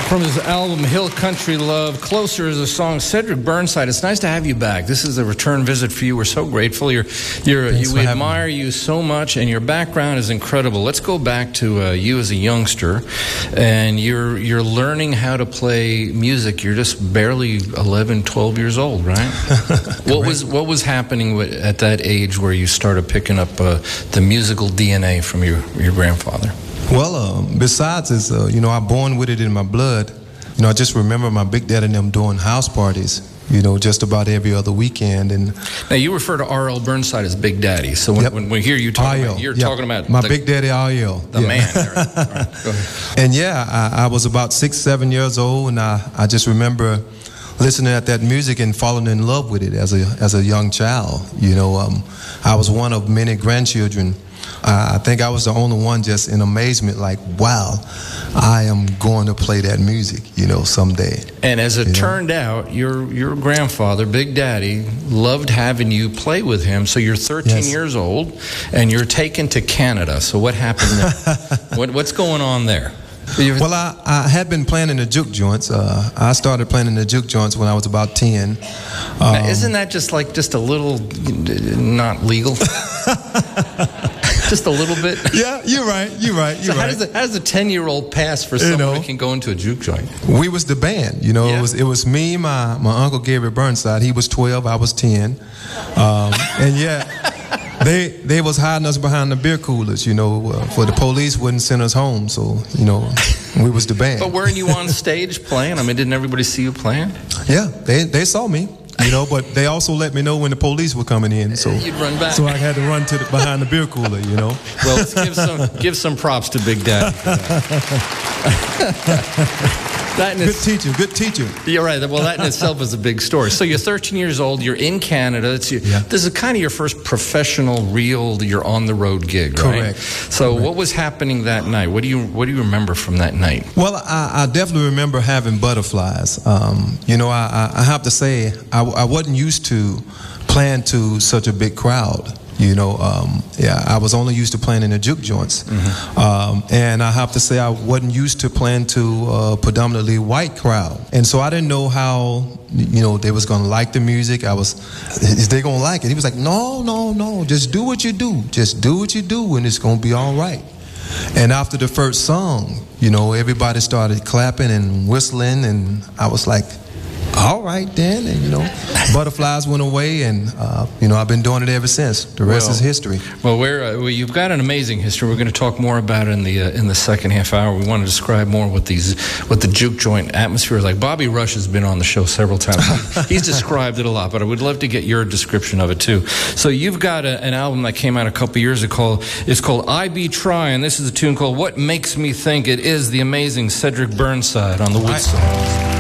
From his album Hill Country Love, Closer is a song. Cedric Burnside, it's nice to have you back. This is a return visit for you. We're so grateful. We admire you so much, and your background is incredible. Let's go back to you as a youngster, and you're learning how to play music. You're just barely 11, 12 years old, right? What was happening at that age where you started picking up the musical DNA from your grandfather? Well, besides, I'm born with it in my blood. I just remember my big dad and them doing house parties, just about every other weekend. And now you refer to R.L. Burnside as Big Daddy. So when we hear you talking about, you're talking about my big daddy R.L. The man. All right, go ahead. And I was about 6, 7 years old, and I just remember listening at that music and falling in love with it as a young child. I was one of many grandchildren. I think I was the only one just in amazement, like, wow, I am going to play that music, someday. And as it turned out, your grandfather, Big Daddy, loved having you play with him. So you're 13 years old, and you're taken to Canada. So what happened there? What's going on there? Well, I had been playing in the juke joints. I started playing in the juke joints when I was about 10. Now, isn't that just a little not legal? Just a little bit? Yeah, you're right. How does a 10-year-old pass for someone who can go into a juke joint? We was the band. It was me, my uncle Gary Burnside. He was 12, I was 10. They was hiding us behind the beer coolers, for the police wouldn't send us home. So, we was the band. But weren't you on stage playing? I mean, didn't everybody see you playing? Yeah, they saw me. But they also let me know when the police were coming in, so you'd run back. So I had to run behind the beer cooler, Well, let's give some props to Big Daddy. Good teacher. You're right. Well, that in itself is a big story. So you're 13 years old. You're in Canada. This is kind of your first professional, you're on the road gig, right? Correct. So what was happening that night? What do you remember from that night? Well, I definitely remember having butterflies. I have to say I wasn't used to playing to such a big crowd. I was only used to playing in the juke joints. Mm-hmm. And I have to say I wasn't used to playing to a predominantly white crowd. And so I didn't know how, they was going to like the music. Is they going to like it? He was like, no, just do what you do. Just do what you do and it's going to be all right. And after the first song, everybody started clapping and whistling and I was like, all right then, and butterflies went away, and I've been doing it ever since. The rest is history. Well, you've got an amazing history. We're going to talk more about it in the second half hour. We want to describe more what the juke joint atmosphere is like. Bobby Rush has been on the show several times. He's described it a lot, but I would love to get your description of it too. So you've got an album that came out a couple years ago. It's called I Be Tryin'. This is a tune called What Makes Me Think. It is the amazing Cedric Burnside on the wood songs.